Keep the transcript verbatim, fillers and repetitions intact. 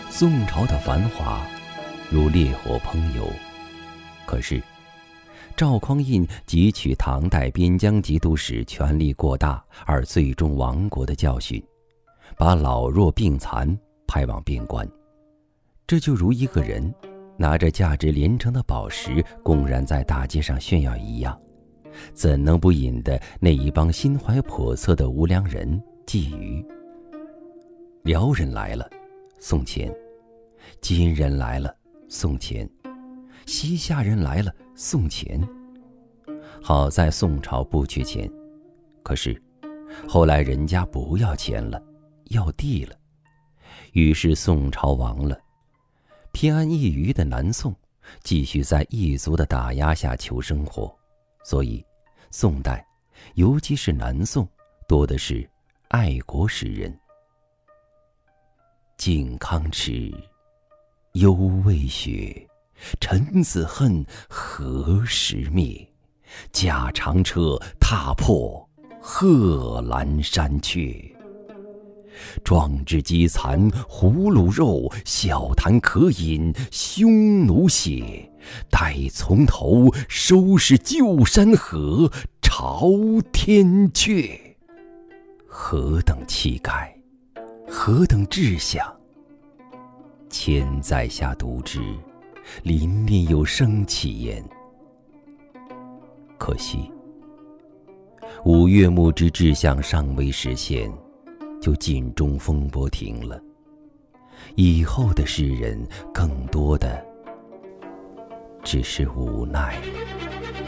宋朝的繁华如烈火烹油，可是赵匡胤汲取唐代边疆节度使权力过大而最终亡国的教训，把老弱病残派往边关。这就如一个人拿着价值连城的宝石公然在大街上炫耀一样，怎能不引得那一帮心怀叵测的无良人觊觎？辽人来了，送钱；金人来了，送钱；西夏人来了，送钱。好在宋朝不缺钱，可是后来人家不要钱了，要地了。于是宋朝亡了，偏安一隅的南宋继续在异族的打压下求生活。所以宋代，尤其是南宋，多的是爱国诗人。靖康耻，犹未雪，臣子恨，何时灭？驾长车，踏破贺兰山缺。壮志饥残胡虏肉，笑谈渴饮匈奴血。待从头，收拾旧山河，朝天阙。何等气概，何等志向！千载下读之，凛凛有生气焉。可惜，五岳牧之志向尚未实现，就尽中风波停了。以后的诗人，更多的只是无奈了。